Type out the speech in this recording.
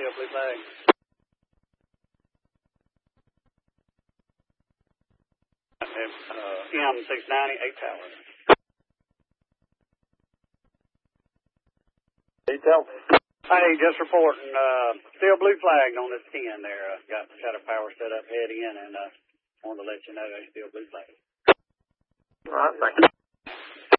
still blue flag. M690, 8 Tower. Detail. Hey, just reporting, still blue flagged on this 10 there. Got shutter power set up head in and wanted to let you know they still blue flagged. All right, thank you.